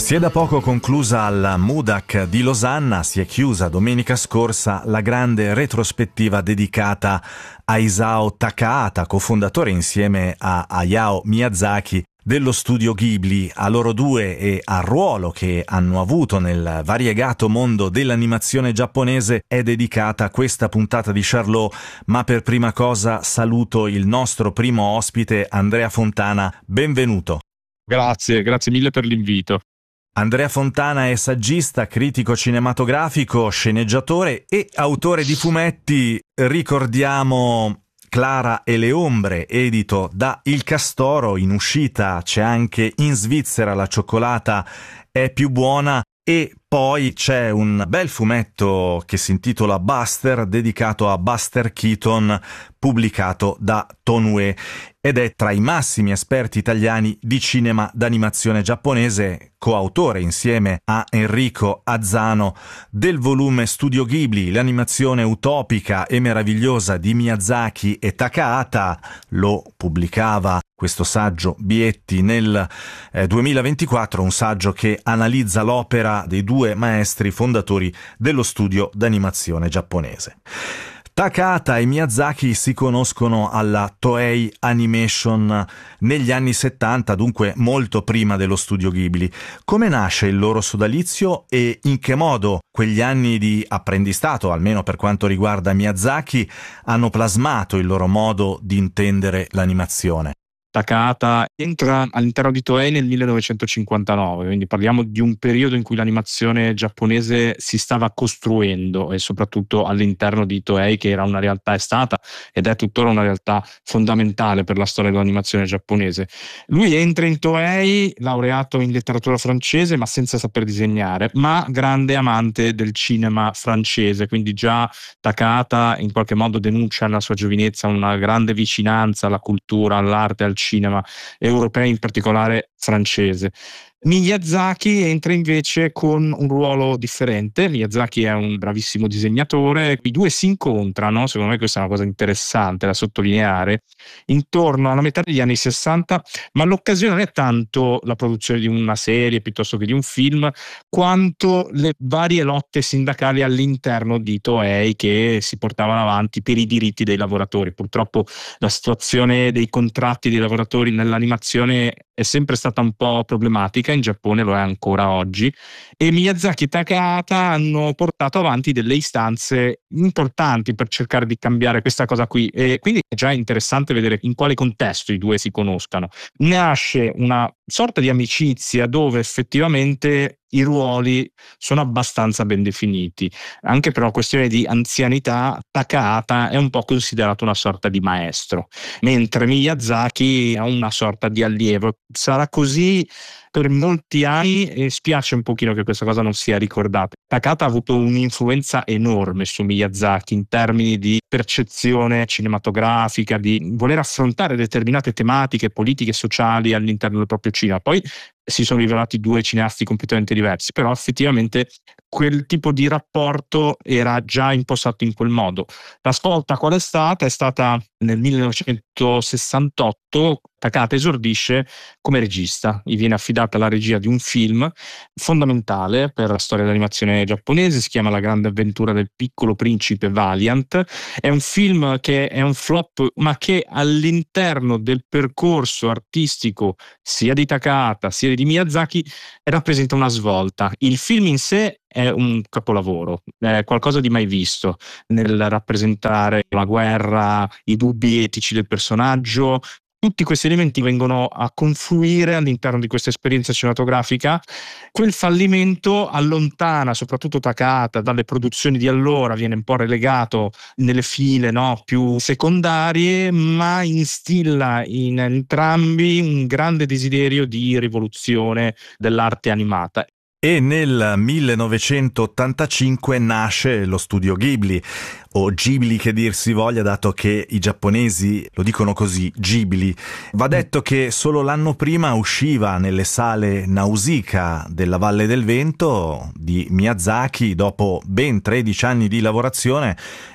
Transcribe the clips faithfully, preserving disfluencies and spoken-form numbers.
Si è da poco conclusa al MUDAC di Losanna, si è chiusa domenica scorsa la grande retrospettiva dedicata a Isao Takahata, cofondatore insieme a Hayao Miyazaki dello studio Ghibli. A loro due e al ruolo che hanno avuto nel variegato mondo dell'animazione giapponese è dedicata questa puntata di Charlot, ma per prima cosa saluto il nostro primo ospite, Andrea Fontana. Benvenuto. Grazie, grazie mille per l'invito. Andrea Fontana è saggista, critico cinematografico, sceneggiatore e autore di fumetti. Ricordiamo Clara e le ombre, edito da Il Castoro, in uscita c'è anche In Svizzera la cioccolata è più buona, e poi c'è un bel fumetto che si intitola Buster, dedicato a Buster Keaton, pubblicato da Toonue, ed è tra i massimi esperti italiani di cinema d'animazione giapponese, coautore insieme a Enrico Azzano del volume Studio Ghibli, l'animazione utopica e meravigliosa di Miyazaki e Takahata. Lo pubblicava questo saggio Bietti nel eh, duemilaventiquattro, un saggio che analizza l'opera dei due maestri fondatori dello studio d'animazione giapponese. Takahata e Miyazaki si conoscono alla Toei Animation negli anni settanta, dunque molto prima dello studio Ghibli. Come nasce il loro sodalizio e in che modo quegli anni di apprendistato, almeno per quanto riguarda Miyazaki, hanno plasmato il loro modo di intendere l'animazione? Takahata entra all'interno di Toei nel millenovecentocinquantanove, quindi parliamo di un periodo in cui l'animazione giapponese si stava costruendo, e soprattutto all'interno di Toei, che era una realtà, è stata ed è tuttora una realtà fondamentale per la storia dell'animazione giapponese. Lui entra in Toei laureato in letteratura francese ma senza saper disegnare, ma grande amante del cinema francese, quindi già Takahata in qualche modo denuncia nella sua giovinezza una grande vicinanza alla cultura, all'arte, al cinema europeo, in particolare francese. Miyazaki entra invece con un ruolo differente. Miyazaki è un bravissimo disegnatore, i due si incontrano, secondo me questa è una cosa interessante da sottolineare, intorno alla metà degli anni sessanta, ma l'occasione non è tanto la produzione di una serie piuttosto che di un film, quanto le varie lotte sindacali all'interno di Toei che si portavano avanti per i diritti dei lavoratori. Purtroppo la situazione dei contratti dei lavoratori nell'animazione è sempre stata un po' problematica, in Giappone lo è ancora oggi, e Miyazaki e Takahata hanno portato avanti delle istanze importanti per cercare di cambiare questa cosa qui, e quindi è già interessante vedere in quale contesto i due si conoscano. Nasce una sorta di amicizia dove effettivamente i ruoli sono abbastanza ben definiti. Anche per una questione di anzianità, Takahata è un po' considerato una sorta di maestro, mentre Miyazaki è una sorta di allievo. Sarà così per molti anni e spiace un pochino che questa cosa non sia ricordata. Takahata ha avuto un'influenza enorme su Miyazaki in termini di percezione cinematografica, di voler affrontare determinate tematiche politiche e sociali all'interno del proprio cinema. Poi si sono rivelati due cineasti completamente diversi, però effettivamente quel tipo di rapporto era già impostato in quel modo. La svolta qual è stata? È stata nel millenovecentosessantotto. Takahata esordisce come regista, gli viene affidata la regia di un film fondamentale per la storia dell'animazione giapponese, si chiama La grande avventura del piccolo principe Valiant. È un film che è un flop, ma che all'interno del percorso artistico sia di Takahata sia di Miyazaki rappresenta una svolta. Il film in sé è un capolavoro, è qualcosa di mai visto nel rappresentare la guerra, i dubbi etici del personaggio. Tutti questi elementi vengono a confluire all'interno di questa esperienza cinematografica. Quel fallimento allontana soprattutto Takahata dalle produzioni di allora, viene un po' relegato nelle file, no, più secondarie, ma instilla in entrambi un grande desiderio di rivoluzione dell'arte animata. E nel millenovecentottantacinque nasce lo studio Ghibli, o Ghibli che dir si voglia, dato che i giapponesi lo dicono così, Ghibli. Va detto che solo l'anno prima usciva nelle sale Nausicaa della Valle del Vento di Miyazaki, dopo ben tredici anni di lavorazione,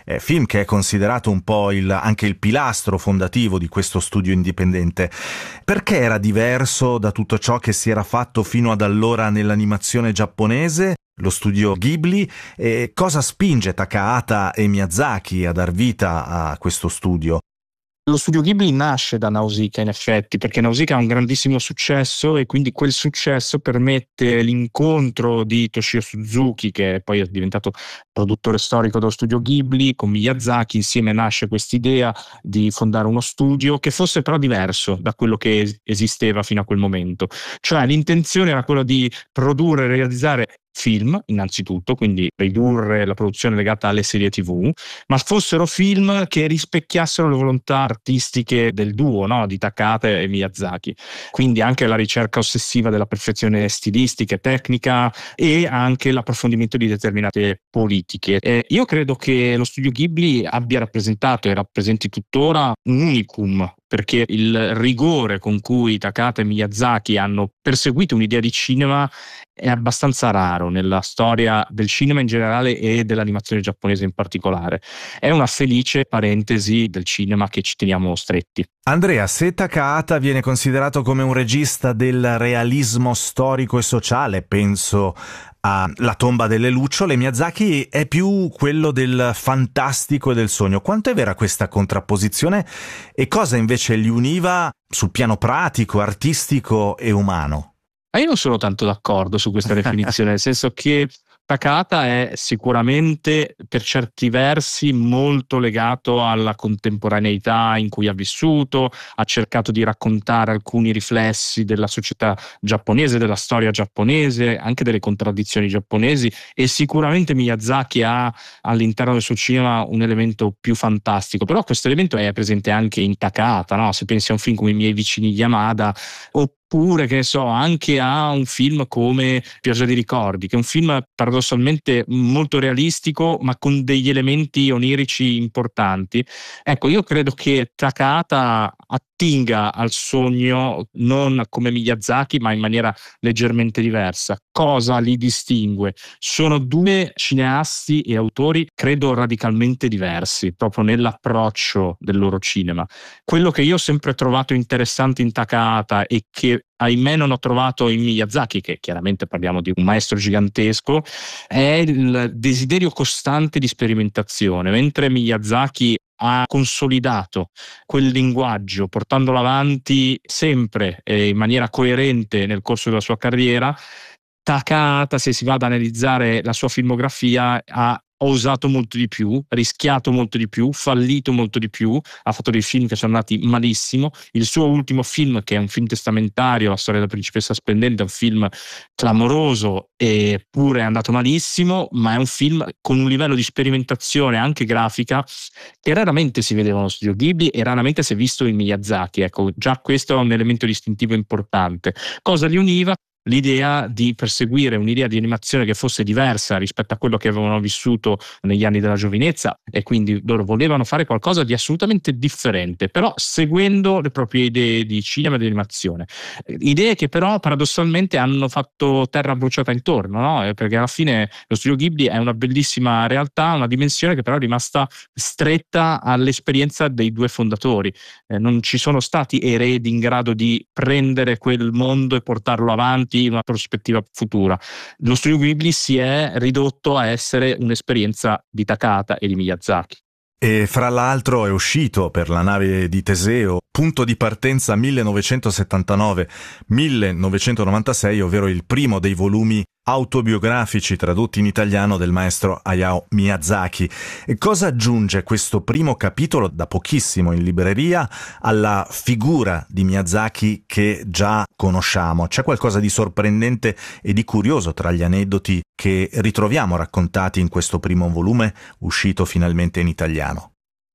eh, film che è considerato un po' il, anche il pilastro fondativo di questo studio indipendente. Perché era diverso da tutto ciò che si era fatto fino ad allora nell'animazione giapponese, lo studio Ghibli, e cosa spinge Takahata e Miyazaki a dar vita a questo studio? Lo studio Ghibli nasce da Nausicaa, in effetti, perché Nausicaa ha un grandissimo successo e quindi quel successo permette l'incontro di Toshio Suzuki, che poi è diventato produttore storico dello studio Ghibli, con Miyazaki. Insieme nasce quest'idea di fondare uno studio che fosse però diverso da quello che esisteva fino a quel momento. Cioè l'intenzione era quella di produrre e realizzare film, innanzitutto, quindi ridurre la produzione legata alle serie tivù, ma fossero film che rispecchiassero le volontà artistiche del duo, no? Di Takahata e Miyazaki. Quindi anche la ricerca ossessiva della perfezione stilistica e tecnica e anche l'approfondimento di determinate politiche. E io credo che lo studio Ghibli abbia rappresentato e rappresenti tuttora un unicum, perché il rigore con cui Takahata e Miyazaki hanno perseguito un'idea di cinema è abbastanza raro nella storia del cinema in generale e dell'animazione giapponese in particolare. È una felice parentesi del cinema che ci teniamo stretti. Andrea, se Takahata viene considerato come un regista del realismo storico e sociale, penso a La tomba delle lucciole, Miyazaki è più quello del fantastico e del sogno. Quanto è vera questa contrapposizione e cosa invece li univa sul piano pratico, artistico e umano? Ma io non sono tanto d'accordo su questa definizione, nel senso che Takahata è sicuramente per certi versi molto legato alla contemporaneità in cui ha vissuto, ha cercato di raccontare alcuni riflessi della società giapponese, della storia giapponese, anche delle contraddizioni giapponesi, e sicuramente Miyazaki ha all'interno del suo cinema un elemento più fantastico, però questo elemento è presente anche in Takahata, no? Se pensi a un film come I miei vicini Yamada, o Oppure, che ne so, anche a un film come Pioggia di ricordi, che è un film paradossalmente molto realistico, ma con degli elementi onirici importanti. Ecco, io credo che Takahata attinga al sogno non come Miyazaki, ma in maniera leggermente diversa. Cosa li distingue? Sono due cineasti e autori, credo, radicalmente diversi, proprio nell'approccio del loro cinema. Quello che io ho sempre trovato interessante in Takahata e che ahimè non ho trovato in Miyazaki, che chiaramente parliamo di un maestro gigantesco, è il desiderio costante di sperimentazione. Mentre Miyazaki ha consolidato quel linguaggio portandolo avanti sempre e in maniera coerente nel corso della sua carriera, Takahata, se si va ad analizzare la sua filmografia, ha osato molto di più, rischiato molto di più, fallito molto di più, ha fatto dei film che sono andati malissimo. Il suo ultimo film, che è un film testamentario, La storia della principessa splendente, è un film clamoroso eppure è andato malissimo, ma è un film con un livello di sperimentazione anche grafica che raramente si vedeva nello studio Ghibli e raramente si è visto in Miyazaki. Ecco, già questo è un elemento distintivo importante. Cosa li univa? L'idea di perseguire un'idea di animazione che fosse diversa rispetto a quello che avevano vissuto negli anni della giovinezza, e quindi loro volevano fare qualcosa di assolutamente differente, però seguendo le proprie idee di cinema e di animazione. Idee che però paradossalmente hanno fatto terra bruciata intorno, no? Perché alla fine lo studio Ghibli è una bellissima realtà, una dimensione che però è rimasta stretta all'esperienza dei due fondatori. Eh, non ci sono stati eredi in grado di prendere quel mondo e portarlo avanti in una prospettiva futura. Lo studio Ghibli si è ridotto a essere un'esperienza di Takahata e di Miyazaki. E fra l'altro è uscito per la nave di Teseo, punto di partenza millenovecentosettantanove millenovecentonovantasei, ovvero il primo dei volumi autobiografici tradotti in italiano del maestro Hayao Miyazaki. E cosa aggiunge questo primo capitolo, da pochissimo in libreria, alla figura di Miyazaki che già conosciamo? C'è qualcosa di sorprendente e di curioso tra gli aneddoti che ritroviamo raccontati in questo primo volume uscito finalmente in italiano?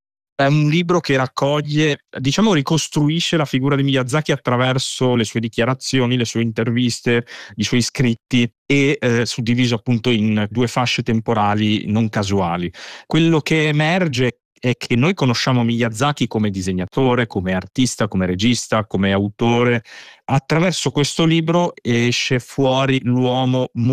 È un libro che raccoglie, diciamo, ricostruisce la figura di Miyazaki attraverso le sue dichiarazioni, le sue interviste, i suoi scritti, e eh, suddiviso appunto in due fasce temporali non casuali. Quello che emerge è che noi conosciamo Miyazaki come disegnatore, come artista, come regista, come autore. Attraverso questo libro esce fuori l'uomo molto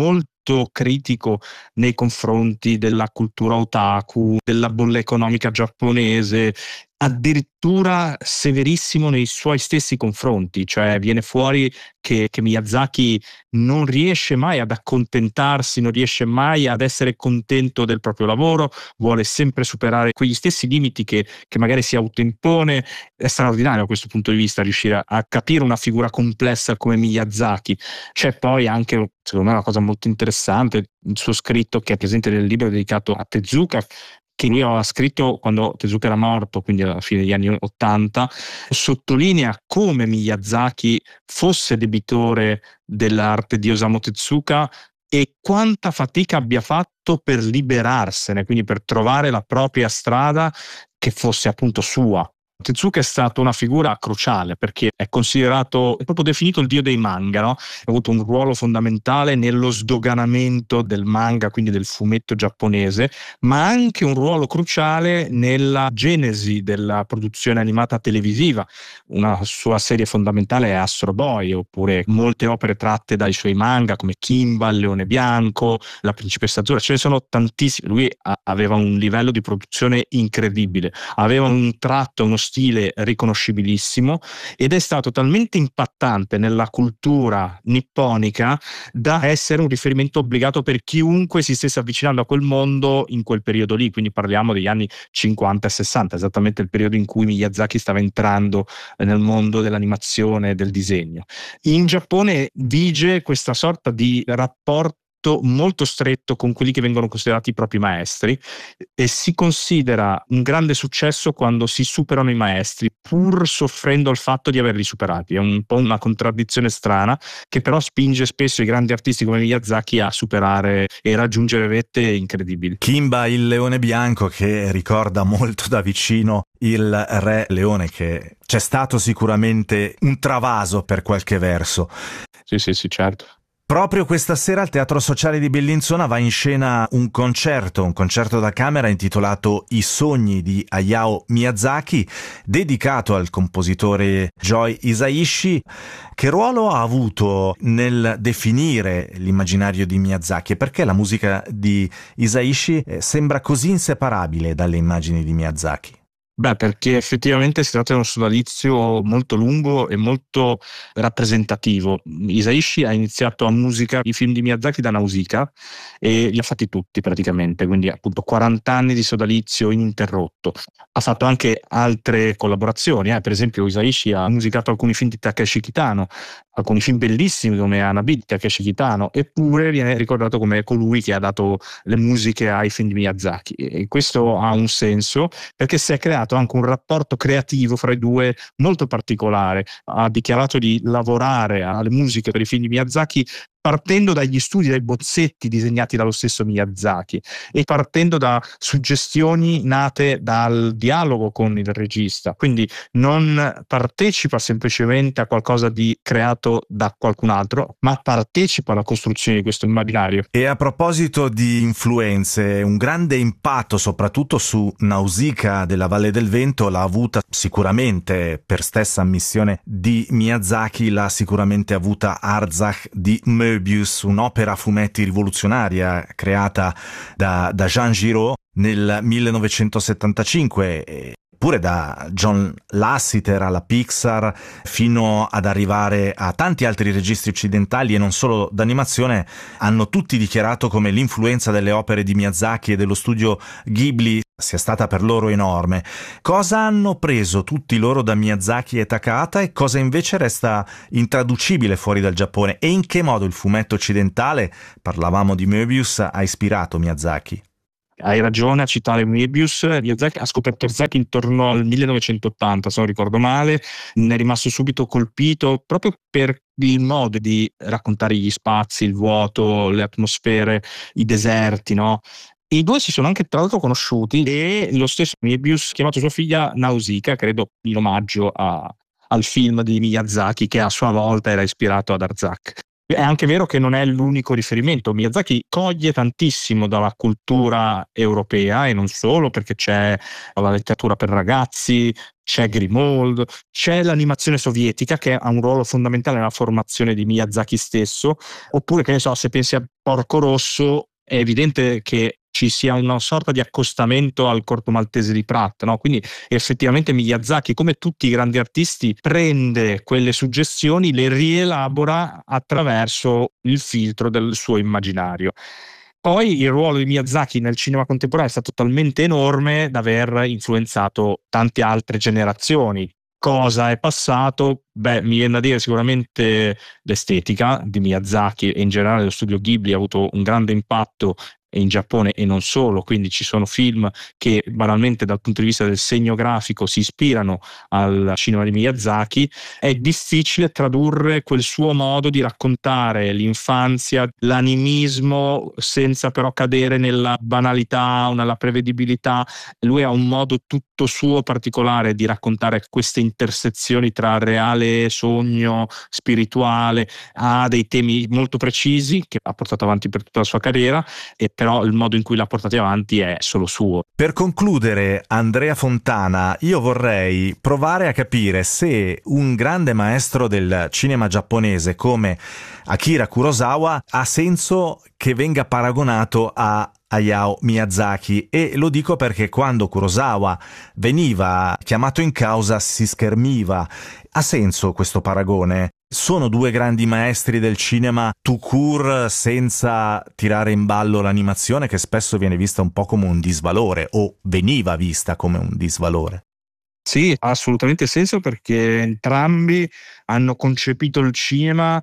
molto critico nei confronti della cultura otaku, della bolla economica giapponese, addirittura severissimo nei suoi stessi confronti, cioè viene fuori che, che Miyazaki non riesce mai ad accontentarsi, non riesce mai ad essere contento del proprio lavoro, vuole sempre superare quegli stessi limiti che, che magari si autoimpone. È straordinario da questo punto di vista riuscire a, a capire una figura complessa come Miyazaki. C'è poi anche, secondo me, una cosa molto interessante, il suo scritto che è presente nel libro dedicato a Tezuka, che lui aveva scritto quando Tezuka era morto, quindi alla fine degli anni ottanta, sottolinea come Miyazaki fosse debitore dell'arte di Osamu Tezuka e quanta fatica abbia fatto per liberarsene, quindi per trovare la propria strada che fosse appunto sua. Tezuka è stata una figura cruciale perché è considerato, è proprio definito il dio dei manga, no? Ha avuto un ruolo fondamentale nello sdoganamento del manga, quindi del fumetto giapponese, ma anche un ruolo cruciale nella genesi della produzione animata televisiva. Una sua serie fondamentale è Astro Boy, oppure molte opere tratte dai suoi manga come Kimba, Il Leone Bianco, La Principessa Azzurra. Ce ne sono tantissimi. Lui a- aveva un livello di produzione incredibile, aveva un tratto, uno stile riconoscibilissimo ed è stato talmente impattante nella cultura nipponica da essere un riferimento obbligato per chiunque si stesse avvicinando a quel mondo in quel periodo lì, quindi parliamo degli anni cinquanta e sessanta, esattamente il periodo in cui Miyazaki stava entrando nel mondo dell'animazione e del disegno. In Giappone vige questa sorta di rapporto molto stretto con quelli che vengono considerati i propri maestri e si considera un grande successo quando si superano i maestri pur soffrendo il fatto di averli superati. È un po' una contraddizione strana che però spinge spesso i grandi artisti come Miyazaki a superare e raggiungere vette incredibili. Kimba, il leone bianco, che ricorda molto da vicino il re leone, che c'è stato sicuramente un travaso per qualche verso. Sì, sì, sì, certo. Proprio questa sera al Teatro Sociale di Bellinzona va in scena un concerto, un concerto da camera intitolato I sogni di Hayao Miyazaki, dedicato al compositore Joe Hisaishi. Che ruolo ha avuto nel definire l'immaginario di Miyazaki e perché la musica di Hisaishi sembra così inseparabile dalle immagini di Miyazaki? Beh, perché effettivamente si tratta di uno sodalizio molto lungo e molto rappresentativo. Hisaishi ha iniziato a musicare i film di Miyazaki da Nausicaa e li ha fatti tutti praticamente, quindi appunto quaranta anni di sodalizio ininterrotto. Ha fatto anche altre collaborazioni, eh. Per esempio Hisaishi ha musicato alcuni film di Takeshi Kitano, alcuni film bellissimi come Hanabi di Takeshi Kitano, eppure viene ricordato come colui che ha dato le musiche ai film di Miyazaki. E questo ha un senso perché si è creato anche un rapporto creativo fra i due molto particolare. Ha dichiarato di lavorare alle musiche per i film di Miyazaki partendo dagli studi, dai bozzetti disegnati dallo stesso Miyazaki e partendo da suggestioni nate dal dialogo con il regista. Quindi non partecipa semplicemente a qualcosa di creato da qualcun altro, ma partecipa alla costruzione di questo immaginario. E a proposito di influenze, un grande impatto soprattutto su Nausicaa della Valle del Vento l'ha avuta sicuramente, per stessa ammissione di Miyazaki, l'ha sicuramente avuta Arzach di Möbius, un'opera a fumetti rivoluzionaria creata da, da Jean Giraud nel millenovecentosettantacinque, pure da John Lasseter alla Pixar, fino ad arrivare a tanti altri registi occidentali e non solo d'animazione, hanno tutti dichiarato come l'influenza delle opere di Miyazaki e dello studio Ghibli sia stata per loro enorme. Cosa hanno preso tutti loro da Miyazaki e Takahata e cosa invece resta intraducibile fuori dal Giappone? E in che modo il fumetto occidentale, parlavamo di Möbius, ha ispirato Miyazaki? Hai ragione a citare Möbius. Miyazaki ha scoperto Miyazaki intorno al millenovecentottanta, se non ricordo male. Ne è rimasto subito colpito proprio per il modo di raccontare gli spazi, il vuoto, le atmosfere, i deserti, no? I due si sono anche tra l'altro conosciuti e lo stesso Möbius ha chiamato sua figlia Nausicaa, credo in omaggio a, al film di Miyazaki che a sua volta era ispirato ad Arzak. È anche vero che non è l'unico riferimento. Miyazaki coglie tantissimo dalla cultura europea e non solo, perché c'è la letteratura per ragazzi, c'è Grimold, c'è l'animazione sovietica che ha un ruolo fondamentale nella formazione di Miyazaki stesso, oppure che ne so, se pensi a Porco Rosso è evidente che ci sia una sorta di accostamento al Corto Maltese di Pratt, no? Quindi effettivamente Miyazaki, come tutti i grandi artisti, prende quelle suggestioni, le rielabora attraverso il filtro del suo immaginario. Poi il ruolo di Miyazaki nel cinema contemporaneo è stato talmente enorme da aver influenzato tante altre generazioni. Cosa è passato? Beh, mi viene da dire sicuramente l'estetica di Miyazaki e in generale lo studio Ghibli ha avuto un grande impatto in Giappone e non solo, quindi ci sono film che banalmente dal punto di vista del segno grafico si ispirano al cinema di Miyazaki. È difficile tradurre quel suo modo di raccontare l'infanzia, l'animismo, senza però cadere nella banalità o nella prevedibilità. Lui ha un modo tutto suo particolare di raccontare queste intersezioni tra reale, sogno, spirituale, ha dei temi molto precisi che ha portato avanti per tutta la sua carriera, e però il modo in cui l'ha portati avanti è solo suo. Per concludere, Andrea Fontana, io vorrei provare a capire se un grande maestro del cinema giapponese come Akira Kurosawa ha senso che venga paragonato a Hayao Miyazaki, e lo dico perché quando Kurosawa veniva chiamato in causa si schermiva. Ha senso questo paragone? Sono due grandi maestri del cinema tout court, senza tirare in ballo l'animazione, che spesso viene vista un po' come un disvalore, o veniva vista come un disvalore. Sì, ha assolutamente senso, perché entrambi hanno concepito il cinema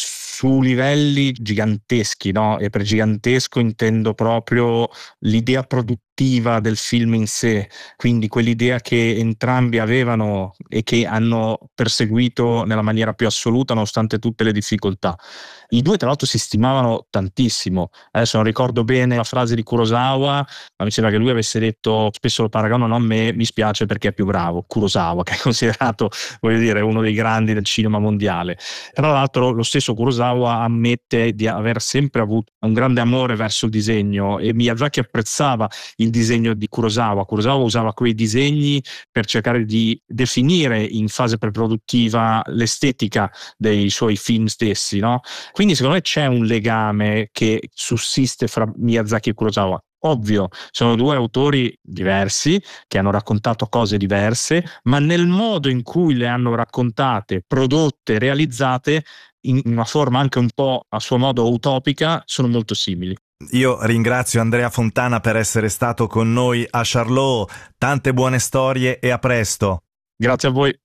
su livelli giganteschi, no? E per gigantesco intendo proprio l'idea produttiva del film in sé, quindi quell'idea che entrambi avevano e che hanno perseguito nella maniera più assoluta nonostante tutte le difficoltà. I due tra l'altro si stimavano tantissimo. Adesso non ricordo bene la frase di Kurosawa, ma mi sembra che lui avesse detto, spesso lo paragonano a me, mi spiace perché è più bravo, Kurosawa, che è considerato, voglio dire, uno dei grandi del cinema mondiale. Tra l'altro lo stesso Kurosawa ammette di aver sempre avuto un grande amore verso il disegno, e Miyazaki apprezzava il disegno di Kurosawa. Kurosawa usava quei disegni per cercare di definire in fase preproduttiva l'estetica dei suoi film stessi, no? Quindi secondo me c'è un legame che sussiste fra Miyazaki e Kurosawa. Ovvio, sono due autori diversi che hanno raccontato cose diverse, ma nel modo in cui le hanno raccontate, prodotte, realizzate, in una forma anche un po' a suo modo utopica, sono molto simili. Io ringrazio Andrea Fontana per essere stato con noi a Charlot. Tante buone storie e a presto. Grazie a voi.